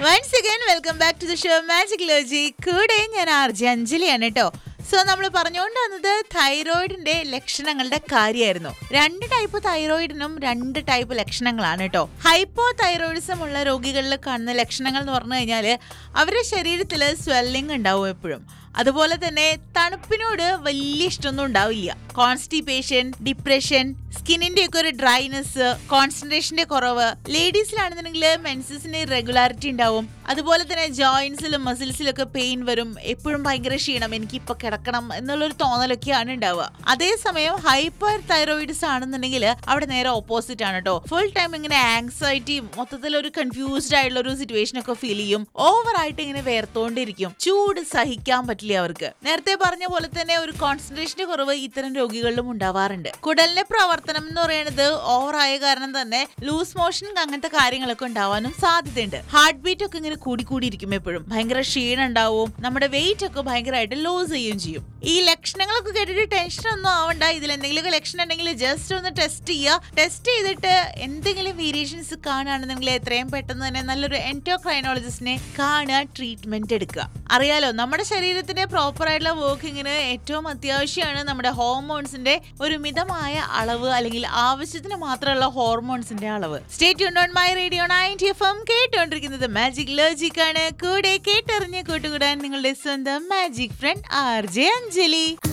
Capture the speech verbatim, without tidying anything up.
Once again welcome back to the show magic ലോജി. കൂടെ ഞാൻ R J അഞ്ജലിയാണ് കേട്ടോ. So നമ്മൾ പറഞ്ഞുകൊണ്ട് വന്നത് തൈറോയിഡിന്റെ ലക്ഷണങ്ങളുടെ കാര്യമായിരുന്നു. രണ്ട് ടൈപ്പ് തൈറോയിഡിനും രണ്ട് ടൈപ്പ് ലക്ഷണങ്ങളാണ് കേട്ടോ. ഹൈപ്പോ തൈറോയിഡിസം ഉള്ള രോഗികളിൽ കാണുന്ന ലക്ഷണങ്ങൾ എന്ന് പറഞ്ഞു കഴിഞ്ഞാൽ അവരുടെ ശരീരത്തിൽ സ്വെല്ലിംഗ് ഉണ്ടാവും എപ്പോഴും. അതുപോലെ തന്നെ തണുപ്പിനോട് വലിയ ഇഷ്ടമൊന്നും ഉണ്ടാവില്ല. കോൺസ്റ്റിപ്പേഷൻ, ഡിപ്രഷൻ, സ്കിന്നിന്റെ ഒക്കെ ഒരു ഡ്രൈനെസ്, കോൺസെൻട്രേഷന്റെ കുറവ്. ലേഡീസിലാണെന്നുണ്ടെങ്കിൽ മെൻസസിന് ഇറഗുലാരിറ്റി ഉണ്ടാവും. അതുപോലെ തന്നെ ജോയിന്റ്സിലും മസിൽസിലും ഒക്കെ പെയിൻ വരും. എപ്പോഴും ഭയങ്കര ക്ഷീണം, എനിക്ക് ഇപ്പൊ കിടക്കണം എന്നുള്ളൊരു തോന്നലൊക്കെയാണ് ഉണ്ടാവുക. അതേസമയം ഹൈപ്പർ തൈറോയിഡ്സ് ആണെന്നുണ്ടെങ്കിൽ അവിടെ നേരെ ഓപ്പോസിറ്റ് ആണ് കേട്ടോ. ഫുൾ ടൈം ഇങ്ങനെ ആങ്സൈറ്റി, മൊത്തത്തിൽ ഒരു കൺഫ്യൂസ്ഡ് ആയിട്ടുള്ള ഒരു സിറ്റുവേഷൻ ഒക്കെ ഫീൽ ചെയ്യും. ഓവർ ആയിട്ട് ഇങ്ങനെ വേർത്തോണ്ടിരിക്കും. ചൂട് സഹിക്കാൻ പറ്റില്ല അവർക്ക്. നേരത്തെ പറഞ്ഞ പോലെ തന്നെ ഒരു കോൺസെൻട്രേഷന്റെ കുറവ് ഇത്തരം രോഗികളിലും ഉണ്ടാവാറുണ്ട്. കുടലിന്റെ പ്രവർത്തനം എന്ന് പറയുന്നത് ഓവറായ കാരണം തന്നെ ലൂസ് മോഷൻ അങ്ങനത്തെ കാര്യങ്ങളൊക്കെ ഉണ്ടാവാനും സാധ്യതയുണ്ട്. ഹാർട്ട് ബീറ്റ് ഒക്കെ ഇങ്ങനെ കൂടി കൂടിയിരിക്കും. എപ്പോഴും ഭയങ്കര ക്ഷീണം ഉണ്ടാവും. നമ്മുടെ വെയിറ്റ് ഒക്കെ ഭയങ്കരമായിട്ട് ലോസ് ചെയ്യുകയും ചെയ്യും. ഈ ലക്ഷണങ്ങളൊക്കെ കേട്ടിട്ട് ടെൻഷൻ ഒന്നും ആവണ്ട. ഇതിൽ എന്തെങ്കിലും ലക്ഷണം ഉണ്ടെങ്കിൽ ജസ്റ്റ് ഒന്ന് ടെസ്റ്റ് ചെയ്യുക. ടെസ്റ്റ് ചെയ്തിട്ട് എന്തെങ്കിലും വേരിയേഷൻസ് കാണുകയാണെന്നുണ്ടെങ്കിൽ എത്രയും പെട്ടെന്ന് തന്നെ നല്ലൊരു എൻഡോക്രൈനോളജിസ്റ്റിനെ കാണുക, ട്രീറ്റ്മെന്റ് എടുക്കുക. അറിയാലോ, നമ്മുടെ ശരീരത്തിന്റെ പ്രോപ്പർ ആയിട്ടുള്ള വർക്കിങ്ങിന് ഏറ്റവും അത്യാവശ്യമാണ് നമ്മുടെ ഹോർമോൺസിന്റെ ഒരു മിതമായ അളവ്, അല്ലെങ്കിൽ ആവശ്യത്തിന് മാത്രമുള്ള ഹോർമോൺസിന്റെ അളവ്. Stay tuned on my radio ninety F M. കേട്ടുകൊണ്ടിരിക്കുന്നത് മാജിക് ലോജിക് ആണ്. കൂടെ കേട്ടറിഞ്ഞ് കൂട്ടുകൂടാൻ നിങ്ങളുടെ സ്വന്തം magic front R J Anjali.